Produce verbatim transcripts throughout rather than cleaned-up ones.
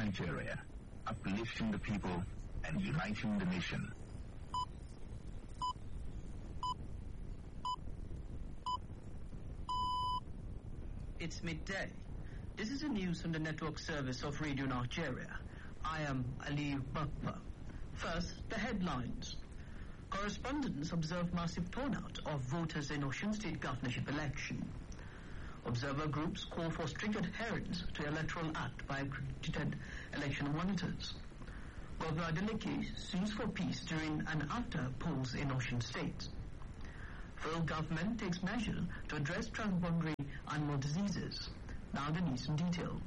Nigeria, uplifting the people and uniting the nation. It's midday. This is the news from the network service of Radio Nigeria. I am Ali Bakpa. First, the headlines. Correspondents observe massive turnout of voters in Osun State governorship election. Observer groups call for strict adherence to Electoral Act by accredited election monitors. Governor Adeleke sues for peace during and after polls in Osun State. Federal government takes measures to address transboundary animal diseases. Now the news in detail.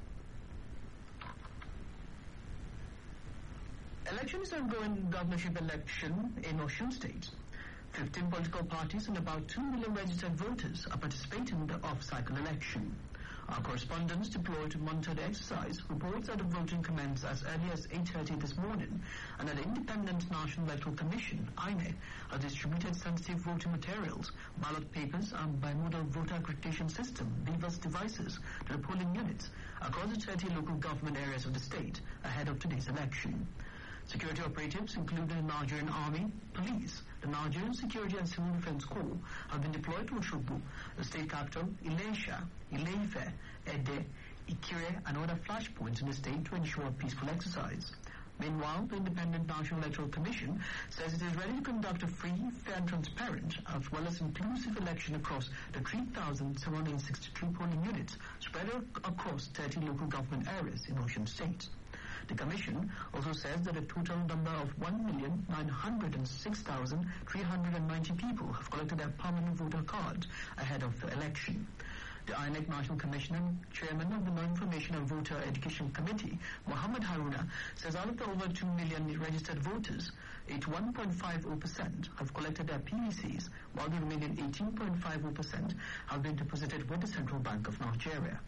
Election is ongoing governorship election in Osun State. fifteen political parties and about two million registered voters are participating in the off-cycle election. Our correspondents deployed to monitor the exercise reports that the voting commenced as early as eight thirty this morning and that the Independent National Electoral Commission, I N E C, has distributed sensitive voting materials, ballot papers and bimodal voter accreditation system, B V A S devices, to the polling units across the thirty local government areas of the state ahead of today's election. Security operatives, including the Nigerian Army, Police, the Nigerian Security and Civil Defense Corps, have been deployed to Osogbo, the state capital, Ilesha, Ile-Ife, Ede, Ikire, and other flashpoints in the state to ensure a peaceful exercise. Meanwhile, the Independent National Electoral Commission says it is ready to conduct a free, fair and transparent, as well as inclusive election across the three thousand seven hundred sixty-three polling units spread across thirty local government areas in Osun State. The Commission also says that a total number of one million nine hundred six thousand three hundred ninety people have collected their permanent voter cards ahead of the election. The I N E C National Commissioner and Chairman of the Non-Information and Voter Education Committee, Mohammed Haruna, says out of the over two million registered voters, eighty-one point five zero percent have collected their P V Cs, while the remaining eighteen point five zero percent have been deposited with the Central Bank of Nigeria.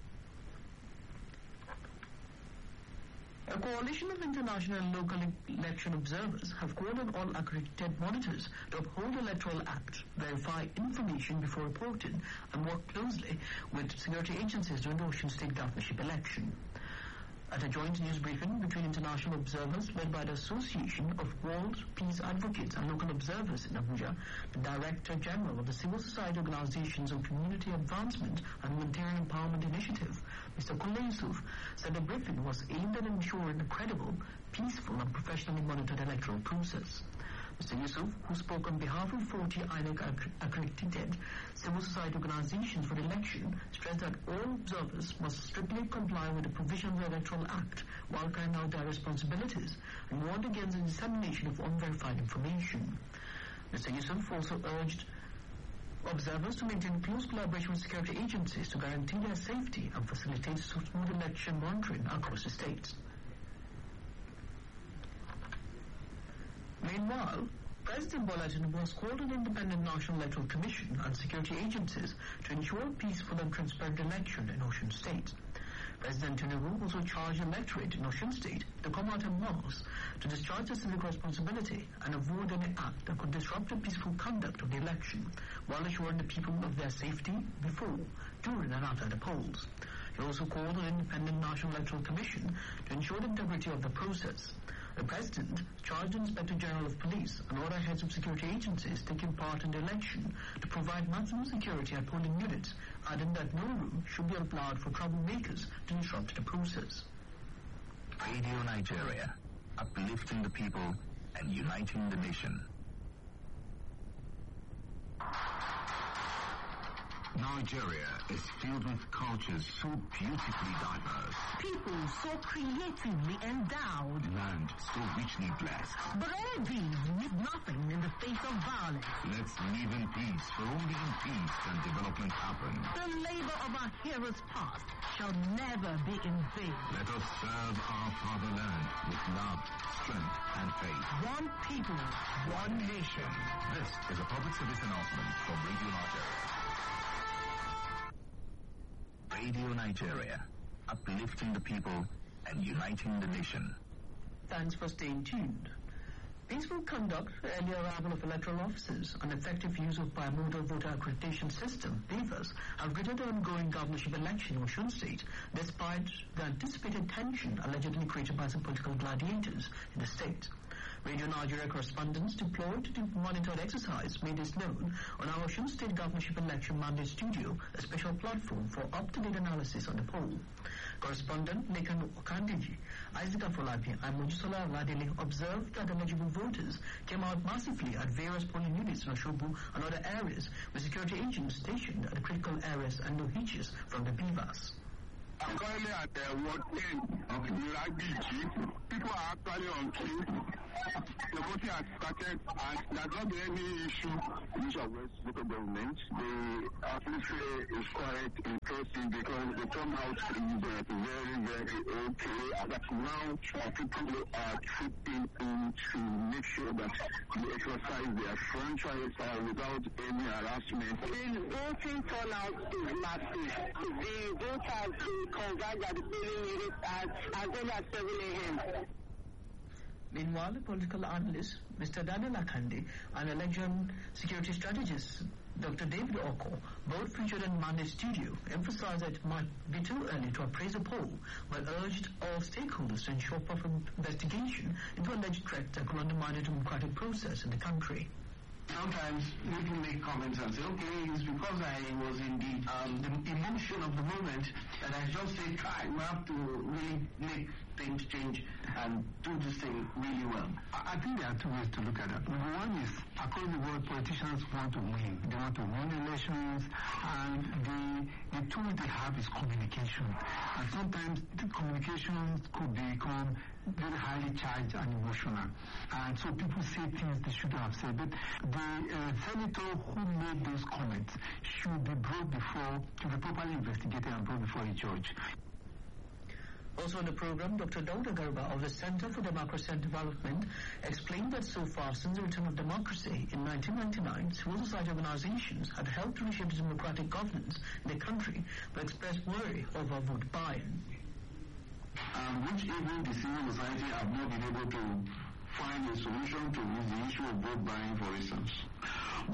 A coalition of international and local election observers have called on all accredited monitors to uphold the Electoral Act, verify information before reporting, and work closely with security agencies during the Osun State governorship election. At a joint news briefing between international observers led by the Association of World Peace Advocates and Local Observers in Abuja, the Director General of the Civil Society Organizations on Community Advancement and Humanitarian Empowerment Initiative, Mister Kunle Yusuf, said the briefing was aimed at ensuring a credible, peaceful and professionally monitored electoral process. Mister Yusuf, who spoke on behalf of forty I N E C accredited civil society organizations for the election, stressed that all observers must strictly comply with the provisions of the Electoral Act while carrying out their responsibilities and warned against the dissemination of unverified information. Mister Yusuf also urged observers to maintain close collaboration with security agencies to guarantee their safety and facilitate smooth election monitoring across the state. Meanwhile, President Bola Tinubu has called on the Independent National Electoral Commission and security agencies to ensure a peaceful and transparent election in Osun State. President Tinubu also charged the electorate in Osun State to come out en masse to discharge their civic responsibility and avoid any act that could disrupt the peaceful conduct of the election, while assuring the people of their safety before, during and after the polls. He also called on the Independent National Electoral Commission to ensure the integrity of the process. The President charged the Inspector General of Police and other heads of security agencies taking part in the election to provide maximum security at polling units, adding that no room should be allowed for troublemakers to disrupt the process. Radio Nigeria, uplifting the people and uniting the nation. Nigeria is filled with cultures so beautifully diverse. People so creatively endowed. Land so richly blessed. But all these mean nothing in the face of violence. Let's live in peace, for only in peace can development happen. The labor of our heroes past shall never be in vain. Let us serve our fatherland with love, strength, and faith. One people, one nation. This is a public service announcement from Radio Nigeria. Radio Nigeria, uplifting the people and uniting the nation. Thanks for staying tuned. Peaceful conduct, early arrival of electoral officers, and effective use of bimodal voter accreditation system, B V A S, have greeted the ongoing governorship election in Osun State, despite the anticipated tension allegedly created by some political gladiators in the state. Radio Nigeria correspondents deployed to monitor the exercise made this known on our Osun State Governorship Election Mandate Studio, a special platform for up-to-date analysis on the poll. Correspondent Lekan Okandiji, Isaac Afolabi, and Mojisola Ladele observed that eligible voters came out massively at various polling units in Oshobu and other areas, with security agents stationed at the critical areas and no hitches from the B V A S. I'm currently at the Ward ten of Iragiji. People are actually on queue. The voting has started and there's not been any issue. Each of West local government, the atmosphere is quite interesting because the turnout is uh, very, very okay. And that now uh, people are trooping in to make sure that they exercise their franchise uh, without any harassment. The voting turnout is massive. The voters converge at the polling unit as, as early as seven a.m. Meanwhile, the political analyst, Mister Daniel Akande, and election security strategist, Doctor David Oko, both featured in Mandate Studio, emphasized that it might be too early to appraise a poll, but urged all stakeholders to ensure proper investigation into alleged threats that could undermine the democratic process in the country. Sometimes people make comments and say, okay, it's because I was in the, um, the emotion of the moment that I just say, try, we have to really make things change and do this thing really well. I, I think there are two ways to look at that. Number one is, across the world, politicians want to win. They want to win elections, and the, the tool they have is communication. And sometimes the communications could become very highly charged and emotional. And so people say things they shouldn't have said. But the uh, senator who made those comments should be brought before, to be properly investigated and brought before a judge. Also on the program, Doctor Dauda Garba of the Center for Democracy and Development explained that so far since the return of democracy in nineteen ninety-nine, civil society organizations had helped to reshape democratic governance in the country, but expressed worry over vote buying. Um, which even the civil society have not been able to find a solution to is the issue of vote buying, for instance.